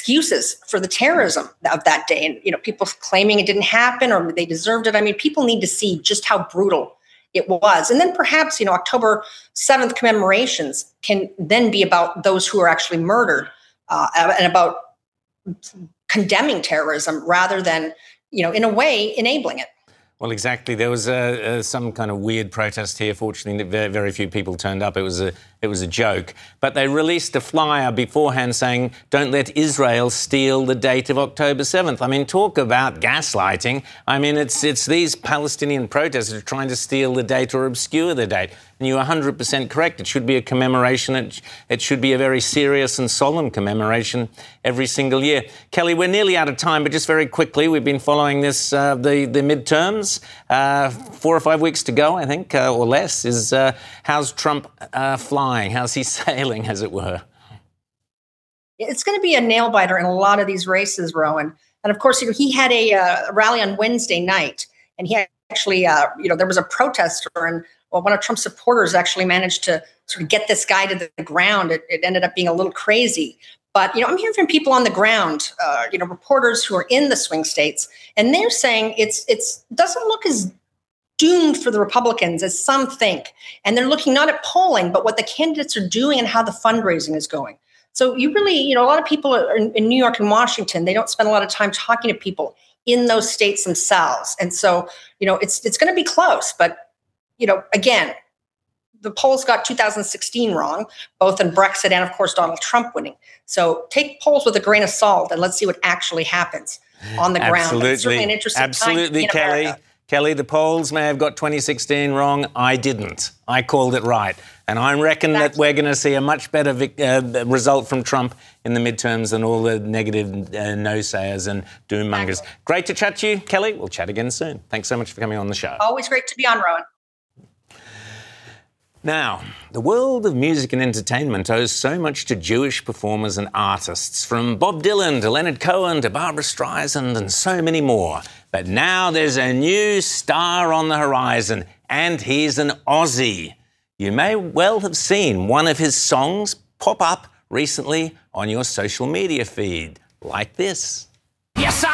excuses for the terrorism of that day. And, people claiming it didn't happen or they deserved it. I mean, people need to see just how brutal it was. And then perhaps, October 7th commemorations can then be about those who are actually murdered and about condemning terrorism rather than, in a way, enabling it. Well, exactly. There was some kind of weird protest here. Fortunately, very few people turned up. It was a joke. But they released a flyer beforehand saying, "Don't let Israel steal the date of October 7th." I mean, talk about gaslighting. I mean, it's these Palestinian protesters trying to steal the date or obscure the date. And you're 100% correct. It should be a commemoration. It should be a very serious and solemn commemoration every single year. Kelly, we're nearly out of time, but just very quickly, we've been following this, the midterms. 4 or 5 weeks to go, I think, or less. How's Trump flying? How's he sailing, as it were? It's going to be a nail-biter in a lot of these races, Rowan. And, of course, he had a rally on Wednesday night, and he actually, there was a protester, and one of Trump's supporters actually managed to sort of get this guy to the ground. It ended up being a little crazy. But, I'm hearing from people on the ground, reporters who are in the swing states, and they're saying it doesn't look as doomed for the Republicans as some think. And they're looking not at polling, but what the candidates are doing and how the fundraising is going. So you really, a lot of people in New York and Washington, they don't spend a lot of time talking to people in those states themselves. And so, it's going to be close. But, again, the polls got 2016 wrong, both in Brexit and, of course, Donald Trump winning. So take polls with a grain of salt and let's see what actually happens on the ground. Absolutely. It's certainly an interesting Absolutely, time Kelly. America. Kelly, the polls may have got 2016 wrong. I didn't. I called it right. And I reckon that we're going to see a much better result from Trump in the midterms than all the negative no-sayers and doom-mongers. Great to chat to you, Kelly. We'll chat again soon. Thanks so much for coming on the show. Always great to be on, Rowan. Now, the world of music and entertainment owes so much to Jewish performers and artists, from Bob Dylan to Leonard Cohen to Barbra Streisand and so many more. But now there's a new star on the horizon, and he's an Aussie. You may well have seen one of his songs pop up recently on your social media feed, like this. Yes,